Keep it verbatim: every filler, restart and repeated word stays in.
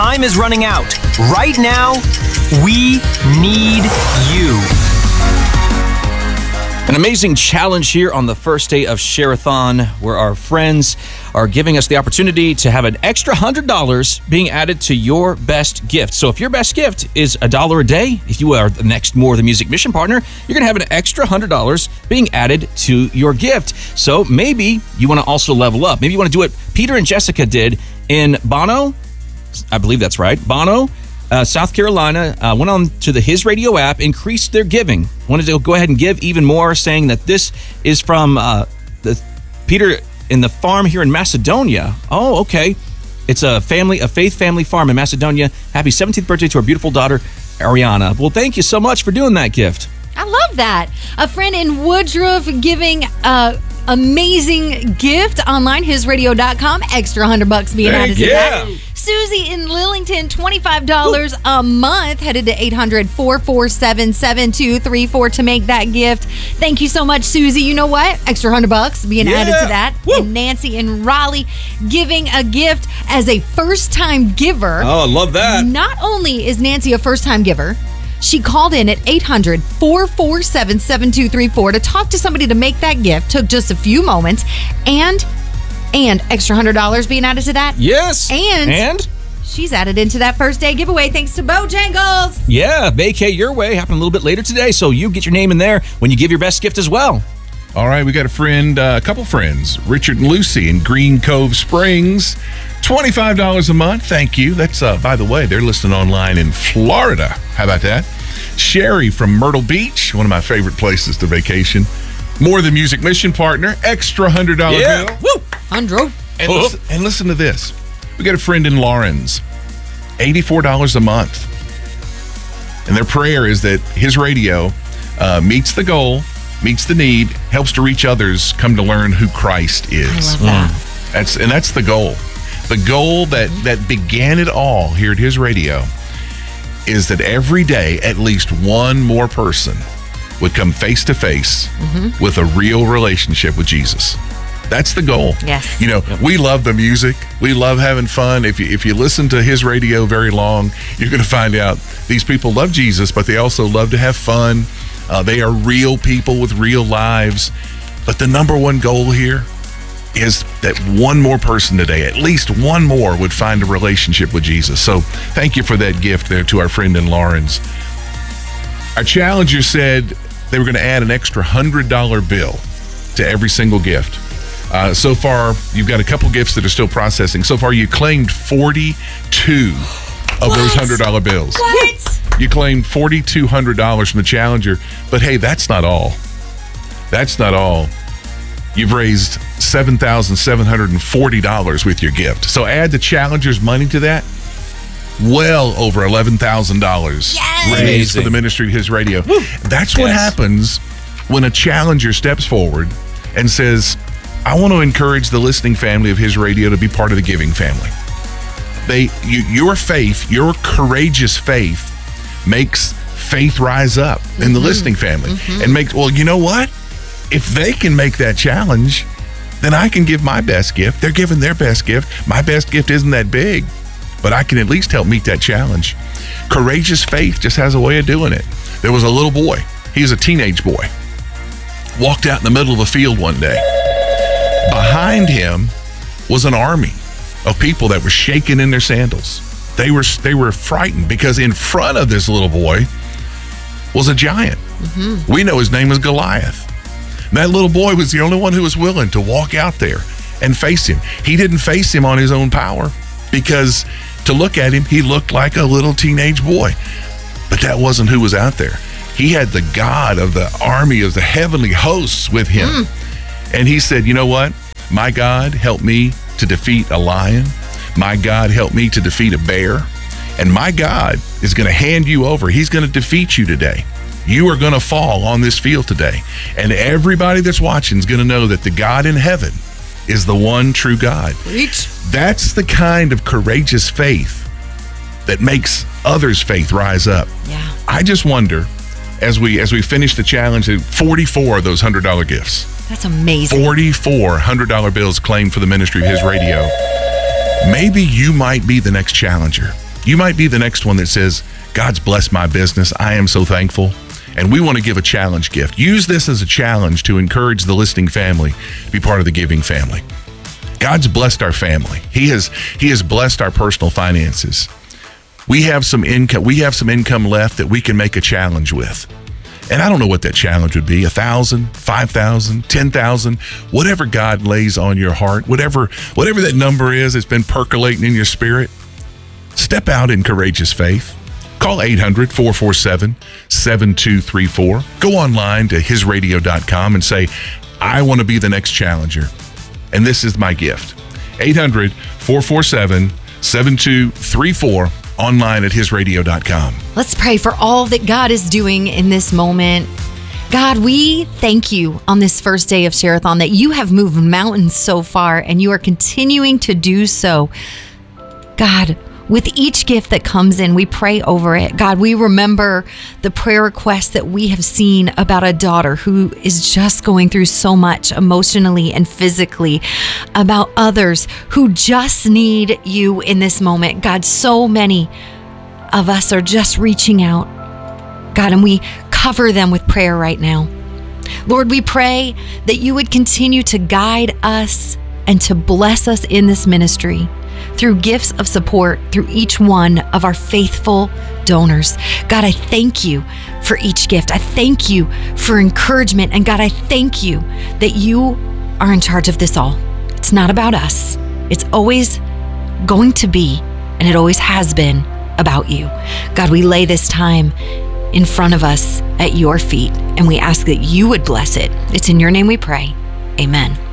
time is running out. Right now, we need you. An amazing challenge here on the first day of Share-a-thon, where our friends are giving us the opportunity to have an extra one hundred dollars being added to your best gift. So if your best gift is a dollar a day, if you are the next More the Music mission partner, you're going to have an extra one hundred dollars being added to your gift. So maybe you want to also level up. Maybe you want to do what Peter and Jessica did in Bono. I believe that's right. Bono. Uh, South Carolina uh, went on to the His Radio app, increased their giving, wanted to go ahead and give even more, saying that this is from uh, the Peter in the farm here in Macedonia. Oh, okay. It's a family, a faith family farm in Macedonia. Happy seventeenth birthday to our beautiful daughter, Ariana. Well, thank you so much for doing that gift. I love that. A friend in Woodruff giving a amazing gift online, his radio dot com. Extra one hundred bucks being added to that. Susie in Lillington, twenty-five dollars Ooh. a month, headed to eight hundred, four four seven, seven two three four to make that gift. Thank you so much, Susie. You know what? Extra one hundred bucks being yeah. added to that. Woo. And Nancy in Raleigh giving a gift as a first-time giver. Oh, I love that. Not only is Nancy a first-time giver, she called in at eight hundred, four four seven, seven two three four to talk to somebody to make that gift. Took just a few moments. And and extra one hundred dollars being added to that. Yes. And, and she's added into that first day giveaway thanks to Bojangles. Yeah, Vacay Your Way happening a little bit later today, so you get your name in there when you give your best gift as well. All right, we got a friend, uh, a couple friends, Richard and Lucy in Green Cove Springs, twenty-five dollars a month. Thank you. That's, uh, by the way, they're listening online in Florida. How about that? Sherry from Myrtle Beach, one of my favorite places to vacation. More the Music mission partner, extra one hundred dollars yeah. bill. Woo! Andrew. And, oh. listen, and listen to this. We got a friend in Lawrence, eighty-four dollars a month. And their prayer is that his radio uh, meets the goal, meets the need, helps to reach others, come to learn who Christ is. I love that. Mm. That's and that's the goal. The goal that, mm-hmm. that began it all here at his radio is that every day at least one more person would come face to face with a real relationship with Jesus. That's the goal. Yes. You know, yep. we love the music. We love having fun. If you, if you listen to his radio very long, you're going to find out these people love Jesus, but they also love to have fun. Uh, they are real people with real lives. But the number one goal here is that one more person today, at least one more, would find a relationship with Jesus. So thank you for that gift there to our friend in Lawrence. Our challenger said they were going to add an extra one hundred dollars bill to every single gift. Uh, so far, you've got a couple gifts that are still processing. So far, you claimed forty-two of what? those one hundred dollars bills. What? You claimed four thousand two hundred dollars from the challenger. But hey, that's not all. That's not all. You've raised seven thousand seven hundred forty dollars with your gift. So add the challenger's money to that. Well over eleven thousand dollars yes. raised Amazing. for the ministry of his radio. Woo. That's what yes. happens when a challenger steps forward and says, I want to encourage the listening family of his radio to be part of the giving family. They, you, your faith, your courageous faith makes faith rise up in the mm-hmm. listening family. Mm-hmm. And makes, well, you know what? If they can make that challenge, then I can give my best gift. They're giving their best gift. My best gift isn't that big, but I can at least help meet that challenge. Courageous faith just has a way of doing it. There was a little boy. He was a teenage boy. Walked out in the middle of a field one day. Behind him was an army of people that were shaking in their sandals. They were they were frightened because in front of this little boy was a giant. Mm-hmm. We know his name was Goliath. And that little boy was the only one who was willing to walk out there and face him. He didn't face him on his own power because to look at him, he looked like a little teenage boy. But that wasn't who was out there. He had the God of the army of the heavenly hosts with him. Mm. And he said, you know what? My God helped me to defeat a lion. My God helped me to defeat a bear. And my God is going to hand you over. He's going to defeat you today. You are going to fall on this field today. And everybody that's watching is going to know that the God in heaven is the one true God. Preach. That's the kind of courageous faith that makes others' faith rise up. Yeah. I just wonder, as we as we finish the challenge, forty-four of those one hundred dollars gifts. That's amazing. forty-four one hundred dollars bills claimed for the ministry of his radio. Maybe you might be the next challenger. You might be the next one that says, God's blessed my business. I am so thankful. And we want to give a challenge gift. Use this as a challenge to encourage the listening family to be part of the giving family. God's blessed our family. He has He has blessed our personal finances. We have some income. We have some income left that we can make a challenge with. And I don't know what that challenge would be, a thousand, five thousand, ten thousand, whatever God lays on your heart, whatever, whatever that number is that's been percolating in your spirit, step out in courageous faith. Call eight hundred, four four seven, seven two three four. Go online to his radio dot com and say, I want to be the next challenger. And this is my gift. eight hundred, four four seven, seven two three four. Online at his radio dot com. Let's pray for all that God is doing in this moment. God, we thank you on this first day of Share-a-thon that you have moved mountains so far and you are continuing to do so. God, with each gift that comes in, we pray over it. God, we remember the prayer requests that we have seen about a daughter who is just going through so much emotionally and physically, about others who just need you in this moment. God, so many of us are just reaching out. God, and we cover them with prayer right now. Lord, we pray that you would continue to guide us and to bless us in this ministry through gifts of support through each one of our faithful donors. God, I thank you for each gift. I thank you for encouragement. And God, I thank you that you are in charge of this all. It's not about us. It's always going to be, and it always has been, about you. God, we lay this time in front of us at your feet, and we ask that you would bless it. It's in your name we pray. Amen.